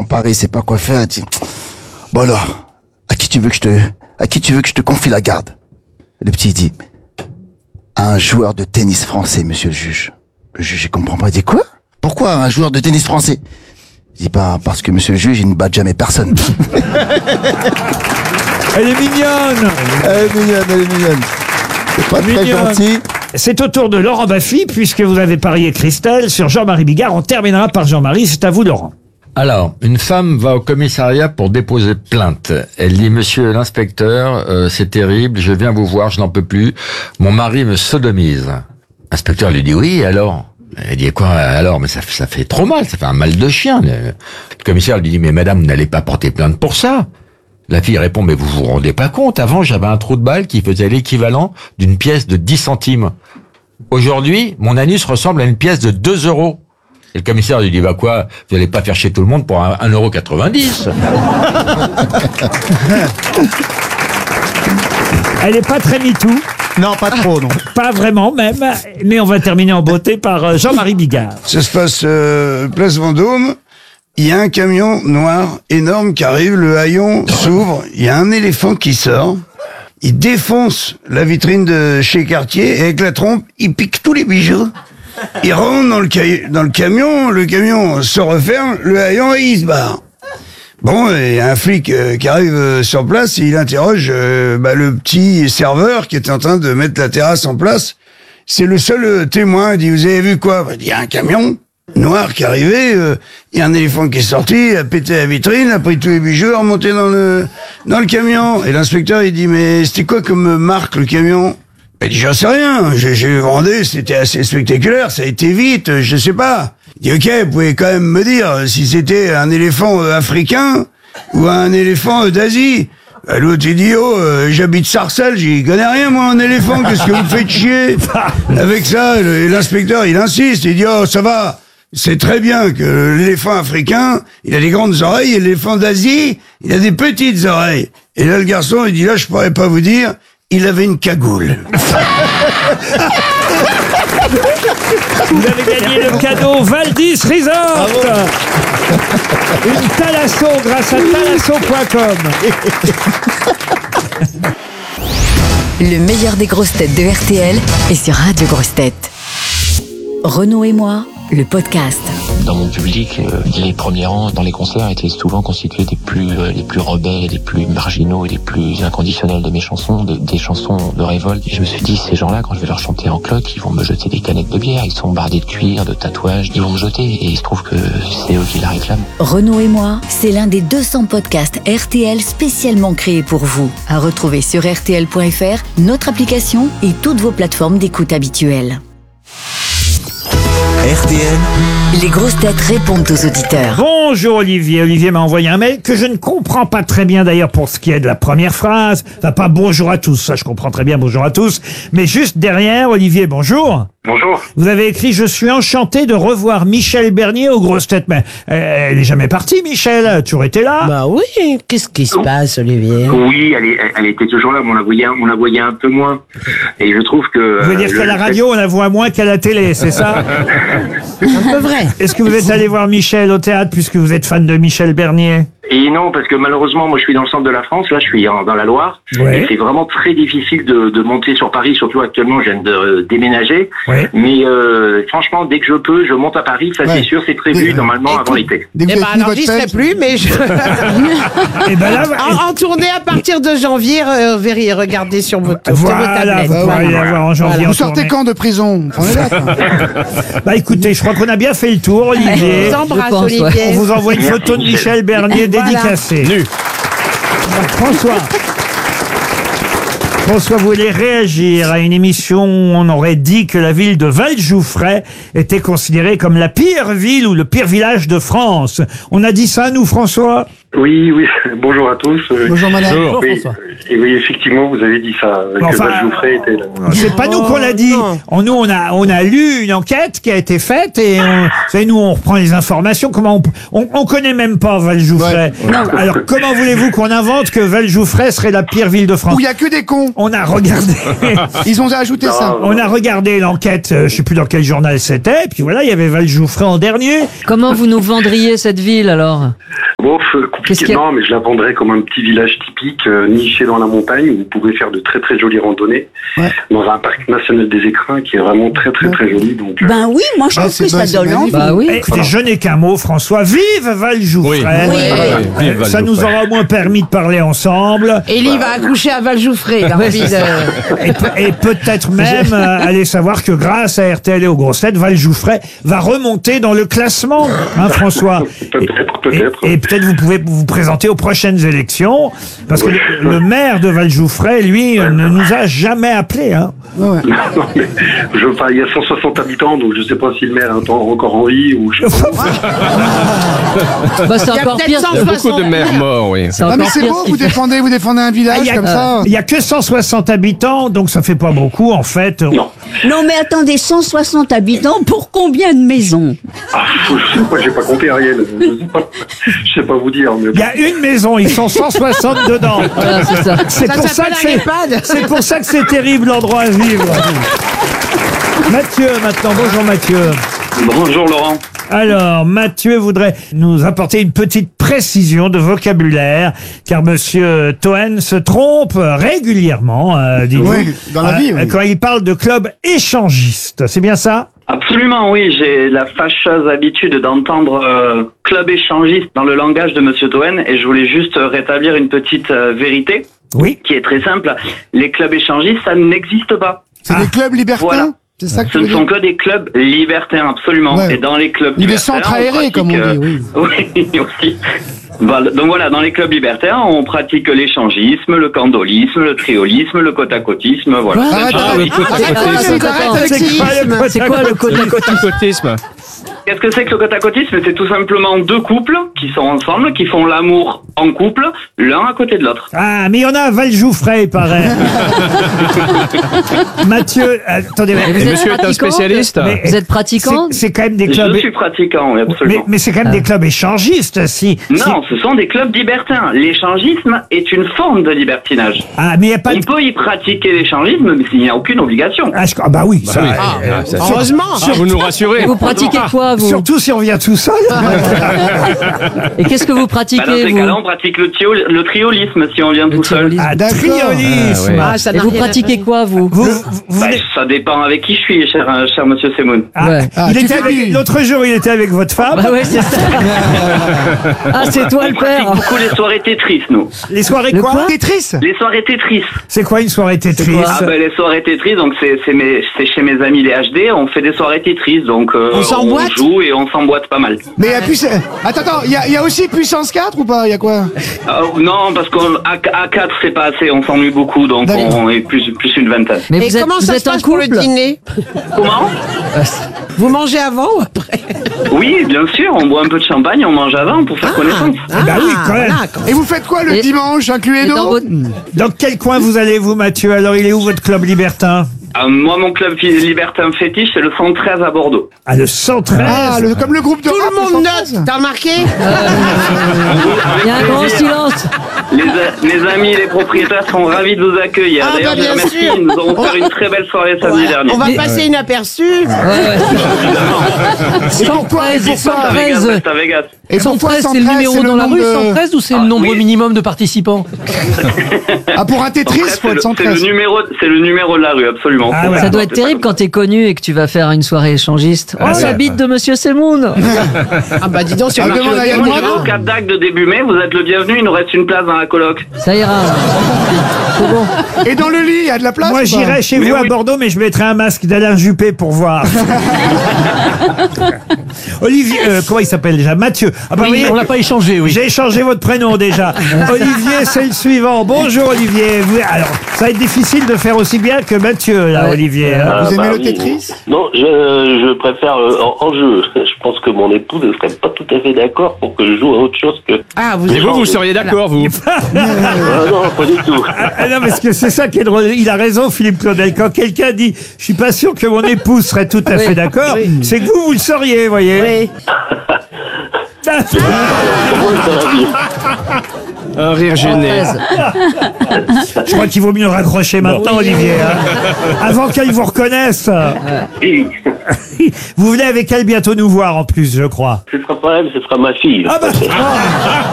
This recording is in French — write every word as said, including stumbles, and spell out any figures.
Paris, sait pas quoi faire, elle dit, bon alors, à qui tu veux que je te, à qui tu veux que je te confie la garde? Le petit dit, à un joueur de tennis français, monsieur le juge. Le juge, il comprend pas, il dit quoi? Pourquoi un joueur de tennis français? Il dit, bah, parce que monsieur le juge, il ne bat jamais personne. Elle est mignonne. Elle est mignonne, elle est mignonne. C'est pas très gentil. C'est au tour de Laurent Baffy, puisque vous avez parié Christelle sur Jean-Marie Bigard. On terminera par Jean-Marie. C'est à vous, Laurent. Alors, une femme va au commissariat pour déposer plainte. Elle dit, monsieur l'inspecteur, euh, c'est terrible, je viens vous voir, je n'en peux plus. Mon mari me sodomise. L'inspecteur lui dit, oui, alors? Elle dit, quoi, alors? Mais ça, ça fait trop mal, ça fait un mal de chien. Le commissaire lui dit, mais madame, vous n'allez pas porter plainte pour ça. La fille répond, mais vous vous rendez pas compte, avant j'avais un trou de balle qui faisait l'équivalent d'une pièce de dix centimes. Aujourd'hui, mon anus ressemble à une pièce de deux euros. Et le commissaire lui dit, bah quoi, vous allez pas faire chier tout le monde pour un euro quatre-vingt-dix. Elle est pas très MeToo. Non, pas trop, non. Pas vraiment même, mais on va terminer en beauté par Jean-Marie Bigard. Ça se passe euh, place Vendôme. Il y a un camion noir énorme qui arrive, le haillon s'ouvre, il y a un éléphant qui sort, il défonce la vitrine de chez Cartier et avec la trompe, il pique tous les bijoux. Il rentre dans le, ca- dans le camion, le camion se referme, le haillon et il se barre. Bon, il y a un flic euh, qui arrive euh, sur place et il interroge euh, bah, le petit serveur qui est en train de mettre la terrasse en place. C'est le seul euh, témoin. Il dit, vous avez vu quoi? Il dit, il y a un camion noir qui est arrivé, il euh, y a un éléphant qui est sorti, il a pété la vitrine, a pris tous les bijoux, a remonté dans le dans le camion. Et l'inspecteur, il dit, mais c'était quoi comme marque, le camion? Il dit, j'en sais rien, j'ai, j'ai vendé, c'était assez spectaculaire, ça a été vite, je sais pas. Il dit, ok, vous pouvez quand même me dire si c'était un éléphant euh, africain ou un éléphant euh, d'Asie. Bah, l'autre, il dit, oh, euh, j'habite Sarcelles, j'y connais rien, moi, en éléphant, qu'est-ce que vous me faites chier? Avec ça, le, l'inspecteur, il insiste, il dit, oh, ça va. C'est très bien que l'éléphant africain, il a des grandes oreilles, et l'éléphant d'Asie, il a des petites oreilles. Et là, le garçon, il dit, là, je pourrais pas vous dire, il avait une cagoule. Vous avez gagné le cadeau Valdis Resort. Une Thalasso grâce à thalasso point com. Le meilleur des grosses têtes de R T L est sur Radio Grosses Têtes. Renaud et moi, le podcast. Dans mon public, euh, les premiers rangs dans les concerts étaient souvent constitués des plus euh, les plus rebelles, des plus marginaux et des plus inconditionnels de mes chansons, de, des chansons de révolte. Et je me suis dit, ces gens-là, quand je vais leur chanter en cloque, ils vont me jeter des canettes de bière, ils sont bardés de cuir, de tatouages, ils vont me jeter et il se trouve que c'est eux qui la réclament. Renaud et moi, c'est l'un des deux cents podcasts R T L spécialement créés pour vous. À retrouver sur R T L point F R, notre application et toutes vos plateformes d'écoute habituelles. R T L. Les grosses têtes répondent aux auditeurs. Bonjour Olivier. Olivier m'a envoyé un mail que je ne comprends pas très bien d'ailleurs pour ce qui est de la première phrase. Enfin, pas bonjour à tous, ça je comprends très bien bonjour à tous. Mais juste derrière, Olivier, bonjour. Bonjour. Vous avez écrit « Je suis enchanté de revoir Michel Bernier aux grosses têtes ». Mais euh, elle n'est jamais partie, Michel. Elle a toujours été là. Bah oui, qu'est-ce qui se passe, Olivier? Oui, elle, est, elle était toujours là, mais on la voyait, on la voyait un peu moins. Et je trouve que... Vous voulez dire euh, qu'à la radio, on la voit moins qu'à la télé, c'est ça? Un peu vrai. Est-ce que vous êtes allé voir Michel au théâtre puisque vous êtes fan de Michel Bernier? Et non, parce que malheureusement, moi je suis dans le centre de la France, là je suis en, dans la Loire, ouais. Et c'est vraiment très difficile de, de monter sur Paris, surtout actuellement je viens de euh, déménager, ouais. Mais euh, franchement dès que je peux, je monte à Paris, ça ouais. C'est sûr, c'est prévu oui. normalement et avant l'été. Eh ben alors j'y serai plus, mais je... et ben là, en, en tournée à partir de janvier, euh, verrez, regardez sur votre, voilà, sur votre tablette. Vous, voilà. Voilà. En janvier, voilà. Vous sortez quand de prison? Bah écoutez, je crois qu'on a bien fait le tour, Olivier. On vous embrasse, Olivier. Ouais. On vous envoie une photo de Michel Bernier dédicacée. Voilà. François. François voulait réagir à une émission où on aurait dit que la ville de Vallejouffray était considérée comme la pire ville ou le pire village de France. On a dit ça, nous, François? Oui, oui. Bonjour à tous. Bonjour, madame. Bonjour, oui, François. Et oui, effectivement, vous avez dit ça. Enfin, que Vallejouffray était là. C'est pas nous qu'on l'a dit. On, nous, on a, on a lu une enquête qui a été faite et on, vous savez, nous, on reprend les informations. Comment on, on, on connaît même pas Vallejouffray. Ouais. Alors, comment voulez-vous qu'on invente que Vallejouffray serait la pire ville de France? Où il y a que des cons. On a regardé. Ils ont ajouté non, ça. On a regardé l'enquête, euh, je sais plus dans quel journal c'était, et puis voilà, il y avait Vallejouffray en dernier. Comment vous nous vendriez cette ville alors? Bon, compliqué, non, mais je la vendrais comme un petit village typique, euh, niché dans la montagne, où vous pouvez faire de très très jolies randonnées, Ouais. dans un parc national des Écrins qui est vraiment très très très joli. Donc, euh, Ben oui, moi je Ah, trouve c'est que bon, ça c'est donne envie. magnifique. Bah oui. Eh, écoutez, je n'ai qu'un mot, François. Vive Valjoufray. Oui. Oui. Ah, vive Ça nous Valjoufray. aura au moins permis de parler ensemble. Élie va accoucher à Valjoufray. Il a envie de... Et, pe- et peut-être même euh, aller savoir que grâce à R T L et aux grosses têtes, Valjoufray va remonter dans le classement, hein, François. peut-être, peut-être. Et, et peut-être vous pouvez vous présenter aux prochaines élections, parce que Oui. le, le maire de Valjoufray, lui, euh, ne nous a jamais appelés. Hein. Ouais. Non, mais je, enfin, il y a cent soixante habitants, donc je sais pas si le maire est en- encore en vie ou je sais pas. Bah, c'est Il y a encore peut-être pire. cent Il y a beaucoup de soixante maires morts, oui. C'est Ah encore mais c'est pire beau, ce qu'il vous fait. défendez, vous défendez un Ah, village Il y, comme a, ça. il y a que cent soixante habitants, donc ça fait pas beaucoup en fait. Non. Non mais attendez, cent soixante habitants pour combien de maisons? Ah, je sais pas, j'ai pas compté Ariel. Je sais pas, je sais pas vous dire. Mais Il y a une maison, ils sont cent soixante dedans. Voilà, c'est ça. C'est Ça pour ça s'appelle que c'est, un EHPAD. c'est pour ça que c'est terrible l'endroit à vivre. Mathieu, maintenant, bonjour Mathieu. Bonjour Laurent. Alors, Mathieu voudrait nous apporter une petite précision de vocabulaire, car Monsieur Toen se trompe régulièrement, euh, dites-vous, Oui, dans la vie, oui. quand il parle de club échangiste. C'est bien ça? Absolument, oui. J'ai la fâcheuse habitude d'entendre euh, club échangiste dans le langage de Monsieur Toen et je voulais juste rétablir une petite euh, vérité Oui. qui est très simple. Les clubs échangistes, ça n'existe pas. C'est Ah. des clubs libertins. Voilà. C'est ça que Ce tu ne veux sont dire que des clubs libertins, absolument. Ouais. Et dans les clubs Ou des libertins, centres on aérés, pratique, comme on dit, euh, oui. Oui, aussi. Voilà. Donc voilà, dans les clubs libertaires, on pratique l'échangisme, le candolisme, le triolisme, le côte-à-côtisme, voilà. Arrête, Ah, arrête, le côte à arrête, côté. arrête, arrête avec C'est ces quoi le ismes. C'est quoi le côté Côte-à-côtisme. Qu'est-ce que c'est que le côte-à-côtisme? C'est tout simplement deux couples qui sont ensemble, qui font l'amour en couple, l'un à côté de l'autre. Ah, mais il y en a à Valjoufray, il paraît. Mathieu, attendez, mais, Vous Et êtes monsieur est un pratiquant spécialiste. mais- Vous êtes pratiquant c'est, c'est quand même des clubs. Je suis pratiquant, oui, Mais, absolument. mais c'est quand même des clubs échangistes, si. si- Non, ce sont des clubs libertins. L'échangisme est une forme de libertinage. Ah, mais il n'y a pas On de. peut y pratiquer l'échangisme, mais il n'y a aucune obligation. Ah, je- ah, bah oui, ça. oui. euh, Ah, ça- Heureusement. Ah, vous nous rassurez. Et vous pratiquez quoi, vous Surtout si on vient tout seul. Et qu'est-ce que vous Bah, dans pratiquez, ces cas-là, vous on pratique le, tio- le triolisme si on vient Le tout seul. triolisme. Ah, D'accord. triolisme. Ah, ouais. Ah, ça Et n'a vous rien à pratiquez voir. quoi, vous Vous, vous, vous Bah, venez- ça dépend avec qui je suis, cher, euh, cher monsieur Semoun. Ah, Ouais. Ah, il tu était fais avec- du- l'autre jour, il était avec votre femme. Bah ouais, c'est ça. Ah, c'est toi On le pratique père. beaucoup les soirées Tetris, nous. Les soirées Le quoi, quoi Tetris. Les soirées Tetris. C'est quoi une soirée Tetris? quoi Ah ben les soirées Tetris, donc c'est c'est mes c'est chez mes amis les H D, on fait des soirées Tetris, donc euh, On s'emboîte joue et on s'emboîte pas mal. Mais il y a plus... Attends, attends, il y, a- il y a aussi puissance quatre ou pas? Il y a quoi? Euh, non, parce qu'à quatre c'est pas assez, on s'ennuie beaucoup, donc D'accord. on est plus plus une vingtaine. Mais Et vous êtes, comment vous ça se êtes un passe pour le couple dîner? Comment? Vous mangez avant ou après? Oui, bien sûr, on boit un peu de champagne, on mange avant pour faire connaissance. Ah, bah oui, quand même. voilà, quand- Et vous faites quoi le Et- dimanche, un Et Cluedo? dans votre- Dans quel coin vous allez, vous, Mathieu? Alors, il est où votre club libertin? Euh, moi, mon club fi- libertin fétiche, c'est le cent treize à Bordeaux. Ah, le cent treize. Ah, le- comme le groupe de Tout rap, le monde cent note, treize. t'as remarqué? Il y a un grand silence. Les, a- les amis et les propriétaires sont ravis de vous accueillir. Ah, D'ailleurs, bah, je les bien remercie, sûr. ils nous ont On offert va- une très belle soirée samedi Ouais, dernier. on va passer inaperçu. Ouais, ouais. Et pourquoi, et cent treize, pourquoi, À Vegas, cent treize. reste à Vegas. et pourquoi cent treize, c'est le numéro c'est dans la nombre rue, de- cent treize, ou c'est Ah, le nombre oui. minimum de participants? Ah, pour un cent Tetris, treize, faut c'est être le, cent c'est le treize. numéro, c'est le numéro de la rue, absolument. Ah ouais. Ça doit être terrible quand t'es connu et que tu vas faire une soirée échangiste. Oh, la bite de Monsieur Semoun. Ah bah dis donc, c'est Ah, marqué demande au à Yann numéro. Moix. Je vais au Cap d'Agde de début mai, vous êtes le bienvenu, il nous reste une place dans la coloc. Ça ira. C'est bon. Et dans le lit, il y a de la place? Moi, ou pas? j'irai chez Mais vous à oui. Bordeaux, mais je mettrai un masque d'Alain Juppé pour voir. Olivier, euh, comment il s'appelle déjà? Mathieu. Ah bah oui, on l'a pas échangé, oui. j'ai échangé votre prénom déjà. Olivier, c'est le suivant. Bonjour Olivier. Vous- alors, ça va être difficile de faire aussi bien que Mathieu, là, Ouais. Olivier. hein. Vous aimez bah le oui. Tetris? Non, je, je préfère euh, en, en jeu. Je pense que mon épouse ne serait pas tout à fait d'accord pour que je joue à autre chose que... Ah, vous Et vous, vous seriez d'accord, vous? Ah non, pas du tout. Ah, ah non, parce que c'est ça qui est drôle. Il a raison, Philippe Claudel. Quand quelqu'un dit « Je suis pas sûr que mon épouse serait tout à fait d'accord c'est que vous, vous le sauriez, voyez. Oui. Un rire gêné. Je crois qu'il vaut mieux raccrocher maintenant, Olivier. hein. Avant qu'elle vous reconnaisse. Oui. Vous venez avec elle bientôt nous voir, en plus, je crois. Ce sera pas elle, ce sera ma fille. Ah bah,